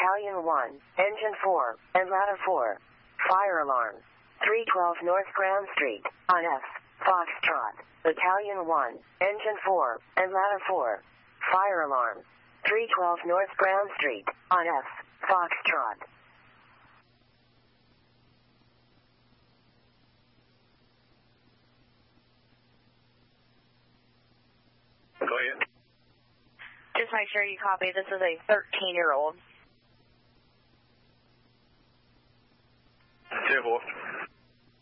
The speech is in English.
Battalion 1, Engine 4, and Ladder 4. Fire alarm. 312 North Grand Street, on F. Foxtrot. Battalion 1, Engine 4, and Ladder 4. Fire alarm. 312 North Grand Street, on F. Foxtrot. Go ahead. Just make sure you copy. This is a 13-year-old. 10-4.